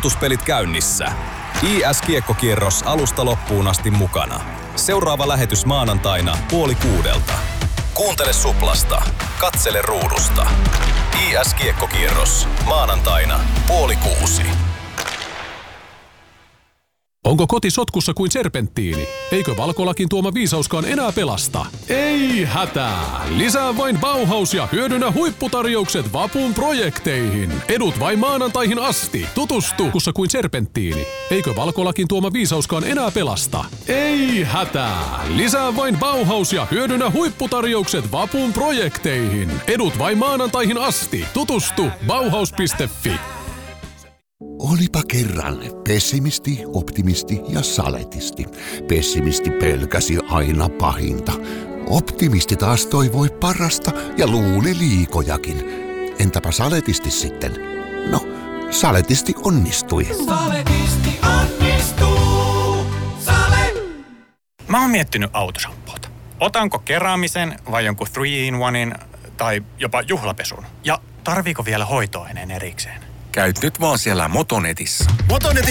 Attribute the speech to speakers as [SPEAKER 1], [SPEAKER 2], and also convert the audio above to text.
[SPEAKER 1] Aloituspelit käynnissä. IS-kiekkokierros alusta loppuun asti mukana. Seuraava lähetys maanantaina 5:30. Kuuntele Suplasta. Katsele ruudusta. IS-kiekkokierros. Maanantaina 5:30.
[SPEAKER 2] Onko koti sotkussa kuin serpenttiini? Eikö valkolakin tuoma viisauskaan enää pelasta? Ei hätää! Lisää vain Bauhaus ja hyödynnä huipputarjoukset vapun projekteihin. Edut vain maanantaihin asti. Tutustu kussa kuin serpenttiini. Eikö valkolakin tuoma viisauskaan enää pelasta? Ei hätää! Lisää vain Bauhaus ja hyödynnä huipputarjoukset vapun projekteihin. Edut vain maanantaihin asti. Tutustu Bauhaus.fi.
[SPEAKER 3] Olipa kerran pessimisti, optimisti ja saletisti. Pessimisti pelkäsi aina pahinta. Optimisti taas toivoi parasta ja luuli liikojakin. Entäpä saletisti sitten? No, saletisti onnistui.
[SPEAKER 4] Saletisti onnistuu. Sale!
[SPEAKER 5] Mä oon miettinyt autoshampoota. Otanko keräämisen vai jonkun 3-in-1 tai jopa juhlapesun? Ja tarviiko vielä hoitoaineen erikseen?
[SPEAKER 6] Käyt nyt vaan siellä Motonetissä.